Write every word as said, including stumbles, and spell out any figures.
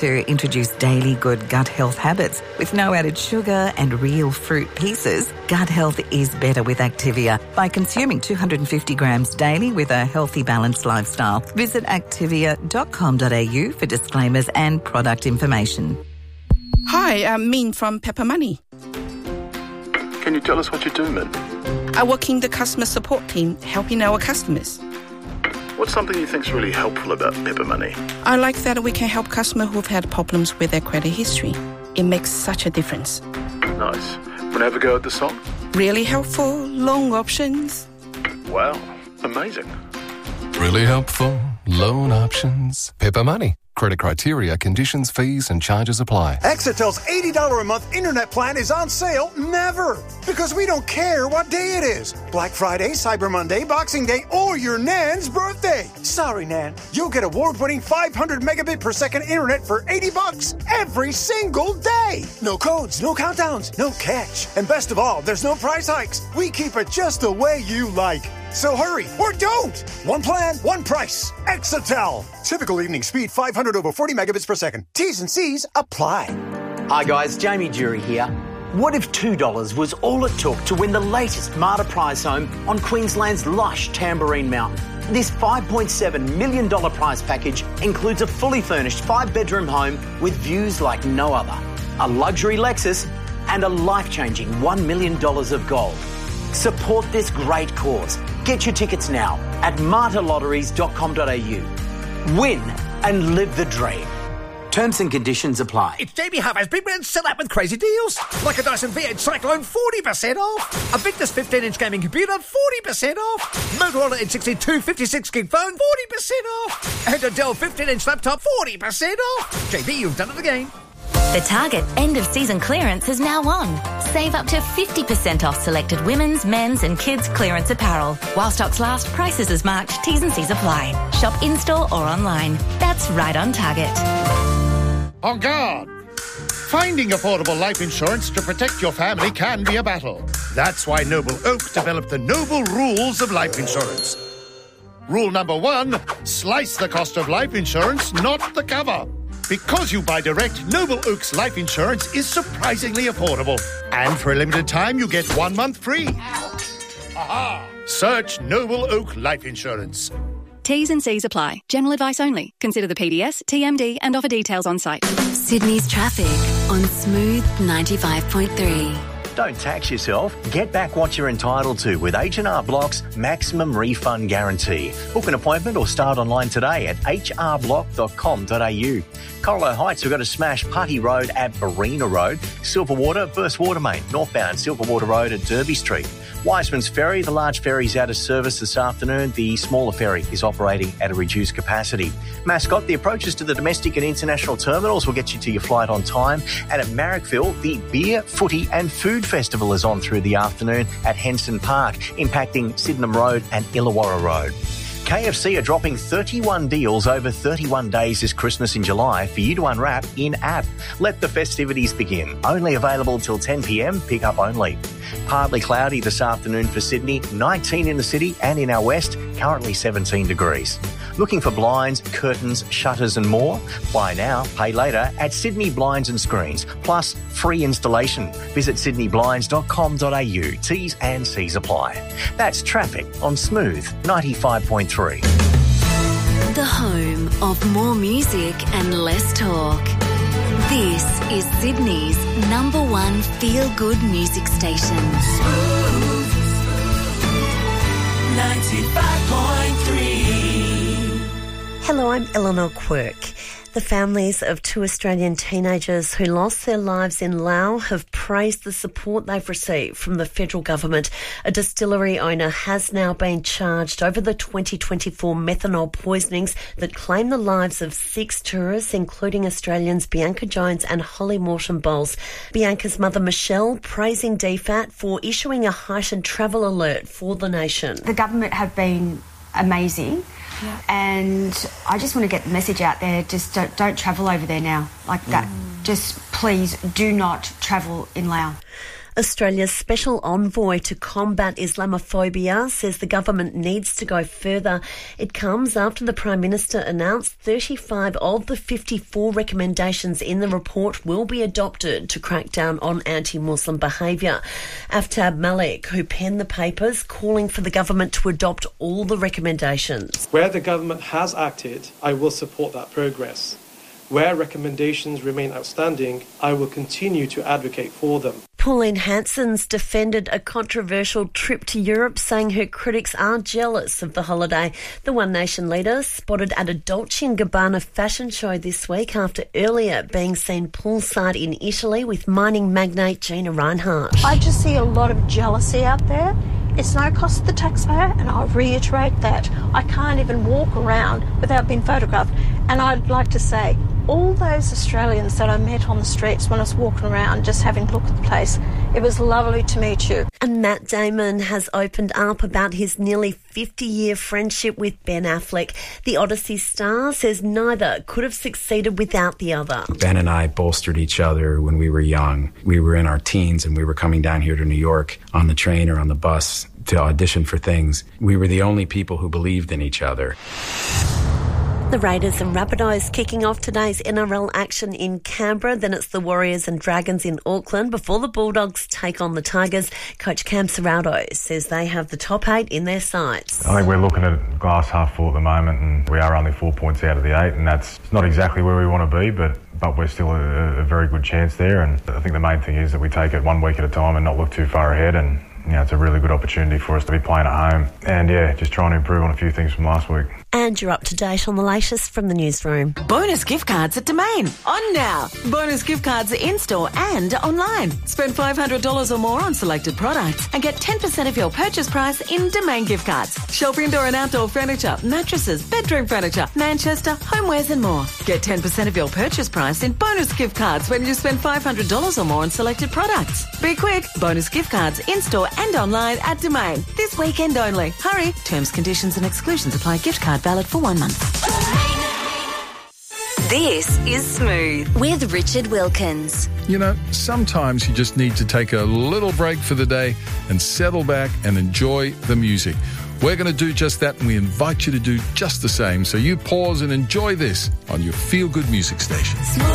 To introduce daily good gut health habits with no added sugar and real fruit pieces, gut health is better with Activia by consuming two hundred fifty grams daily with a healthy, balanced lifestyle. Visit activia dot com dot a u for disclaimers and product information. Hi, I'm Min from Pepper Money. Can you tell us what you do, Min? I work in the customer support team, helping our customers. What's something you think's really helpful about Pepper Money? I like that we can help customers who've had problems with their credit history. It makes such a difference. Nice. Want to have a go at the song? Really helpful, loan options. Wow, amazing. Really helpful, loan options. Pepper Money. Credit criteria, conditions, fees and charges apply. Exitel's eighty dollars a month internet plan is on sale never. Because we don't care what day it is. Black Friday, Cyber Monday, Boxing Day, or your Nan's birthday. Sorry, Nan. You'll get award-winning five hundred megabit per second internet for eighty bucks every single day. No codes, no countdowns, no catch. And best of all, there's no price hikes. We keep it just the way you like. So hurry, or don't! One plan, one price. Exitel. Typical evening speed, five hundred over forty megabits per second. T's and C's apply. Hi guys, Jamie Jury here. What if two dollars was all it took to win the latest Marta prize home on Queensland's lush Tamborine Mountain? This five point seven million dollars prize package includes a fully furnished five-bedroom home with views like no other, a luxury Lexus and a life-changing one million dollars of gold. Support this great cause. Get your tickets now at marta lotteries dot com dot a u. Win and live the dream. Terms and conditions apply. It's Jamie Harvey's Big Man Sell Out with crazy deals. Like a Dyson V eight Cyclone, forty percent off. A Victus fifteen inch gaming computer, forty percent off. Motorola N sixty-two fifty-six gig phone, forty percent off. And a Dell fifteen inch laptop, forty percent off. J B, you've done it again. The Target end-of-season clearance is now on. Save up to fifty percent off selected women's, men's and kids' clearance apparel. While stocks last, prices as marked, T's and C's apply. Shop in-store or online. That's right on Target. On guard! Finding affordable life insurance to protect your family can be a battle. That's why Noble Oak developed the Noble Rules of Life Insurance. Rule number one, slice the cost of life insurance, not the cover. Because you buy direct, Noble Oak's life insurance is surprisingly affordable. And for a limited time, you get one month free. Aha! Search Noble Oak Life Insurance. T's and C's apply. General advice only. Consider the P D S, T M D and offer details on site. Sydney's traffic on Smooth ninety-five point three. Don't tax yourself. Get back what you're entitled to with H and R Block's Maximum Refund Guarantee. Book an appointment or start online today at h r block dot com dot a u. Corallo Heights, we've got a smash Putty Road at Barina Road. Silverwater, Burst Water Main, northbound Silverwater Road at Derby Street. Wiseman's Ferry, the large ferry's out of service this afternoon. The smaller ferry is operating at a reduced capacity. Mascot, the approaches to the domestic and international terminals will get you to your flight on time. And at Marrickville, the Beer, Footy and Food Festival is on through the afternoon at Henson Park, impacting Sydenham Road and Illawarra Road. K F C are dropping thirty-one deals over thirty-one days this Christmas in July for you to unwrap in-app. Let the festivities begin. Only available till ten p m, pick up only. Partly cloudy this afternoon for Sydney, nineteen in the city and in our west, currently seventeen degrees. Looking for blinds, curtains, shutters and more? Buy now, pay later at Sydney Blinds and Screens, plus free installation. Visit sydney blinds dot com dot a u. T's and C's apply. That's traffic on Smooth ninety-five point three. The home of more music and less talk. This is Sydney's number one feel-good music station. Smooth ninety-five point three. Hello, I'm Eleanor Quirk. The families of two Australian teenagers who lost their lives in Laos have praised the support they've received from the federal government. A distillery owner has now been charged over the twenty twenty-four methanol poisonings that claimed the lives of six tourists, including Australians Bianca Jones and Holly Morton Bowles. Bianca's mother, Michelle, praising D F A T for issuing a heightened travel alert for the nation. The government have been amazing. Yeah. And I just want to get the message out there, just don't, don't travel over there now like that. Mm. Just please do not travel in Laos. Australia's special envoy to combat Islamophobia says the government needs to go further. It comes after the Prime Minister announced thirty-five of the fifty-four recommendations in the report will be adopted to crack down on anti-Muslim behaviour. Aftab Malik, who penned the papers, calling for the government to adopt all the recommendations. Where the government has acted, I will support that progress. Where recommendations remain outstanding, I will continue to advocate for them. Pauline Hanson's defended a controversial trip to Europe, saying her critics are jealous of the holiday. The One Nation leader spotted at a Dolce and Gabbana fashion show this week after earlier being seen poolside in Italy with mining magnate Gina Rinehart. I just see a lot of jealousy out there. It's no cost to the taxpayer, and I reiterate that. I can't even walk around without being photographed. And I'd like to say, all those Australians that I met on the streets when I was walking around just having a look at the place, it was lovely to meet you. And Matt Damon has opened up about his nearly fifty-year friendship with Ben Affleck. The Odyssey star says neither could have succeeded without the other. Ben and I bolstered each other when we were young. We were in our teens and we were coming down here to New York on the train or on the bus to audition for things. We were the only people who believed in each other. The Raiders and Rabbitohs kicking off today's N R L action in Canberra. Then it's the Warriors and Dragons in Auckland before the Bulldogs take on the Tigers. Coach Cam Serraldo says they have the top eight in their sights. I think we're looking at glass half full at the moment, and we are only four points out of the eight, and that's not exactly where we want to be, but but we're still a, a very good chance there. And I think the main thing is that we take it one week at a time and not look too far ahead. And you know, it's a really good opportunity for us to be playing at home. And yeah, just trying to improve on a few things from last week. And you're up to date on the latest from the newsroom. Bonus gift cards at Domain. On now. Bonus gift cards in-store and online. Spend five hundred dollars or more on selected products and get ten percent of your purchase price in Domain gift cards. Shop indoor and outdoor furniture, mattresses, bedroom furniture, Manchester, homewares and more. Get ten percent of your purchase price in bonus gift cards when you spend five hundred dollars or more on selected products. Be quick. Bonus gift cards in-store and online at Domain. This weekend only. Hurry. Terms, conditions and exclusions apply. Gift card valid for one month. This is Smooth with Richard Wilkins. You know, sometimes you just need to take a little break for the day and settle back and enjoy the music. We're going to do just that, and we invite you to do just the same. So you pause and enjoy this on your feel-good music station.